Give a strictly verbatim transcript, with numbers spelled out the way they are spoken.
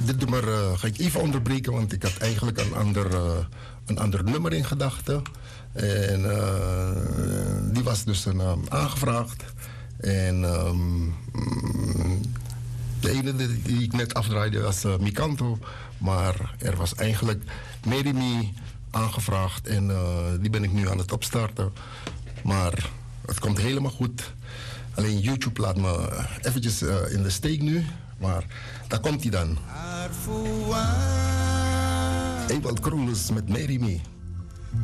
dit nummer uh, ga ik even onderbreken, want ik had eigenlijk een ander, uh, een ander nummer in gedachten. En uh, die was dus een, um, aangevraagd. En um, de ene die ik net afdraaide was uh, Mikanto. Maar er was eigenlijk Mary Me aangevraagd. En uh, die ben ik nu aan het opstarten. Maar het komt helemaal goed. Alleen YouTube laat me eventjes uh, in de steek nu. Maar daar komt hij dan. Ewald Kroes met Mary Me.